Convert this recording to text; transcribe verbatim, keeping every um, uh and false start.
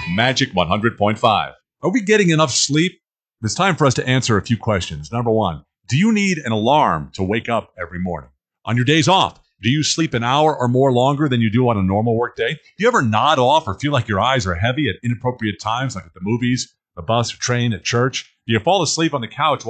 Magic one hundred point five. Are we getting enough sleep? It's time for us to answer a few questions. Number one, do you need an alarm to wake up every morning? On your days off, do you sleep an hour or more longer than you do on a normal work day? Do you ever nod off or feel like your eyes are heavy at inappropriate times, like at the movies, the bus, or train, at church? Do you fall asleep on the couch